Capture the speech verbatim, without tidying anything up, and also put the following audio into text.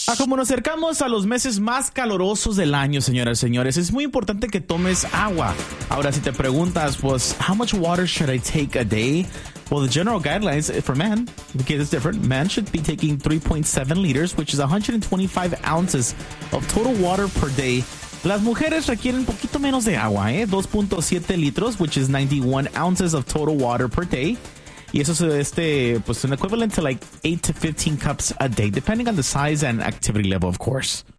Ah, como nos acercamos a los meses más calurosos del año, señoras y señores, es muy importante que tomes agua. Ahora, si te preguntas, pues, how much water should I take a day? Well, the general guidelines for men, because it's different, men should be taking three point seven liters, which is one hundred twenty-five ounces of total water per day. Las mujeres requieren un poquito menos de agua, ¿eh? dos punto siete litros, which is ninety-one ounces of total water per day. Y eso es este, pues, an equivalent to like eight to fifteen cups a day, depending on the size and activity level, of course.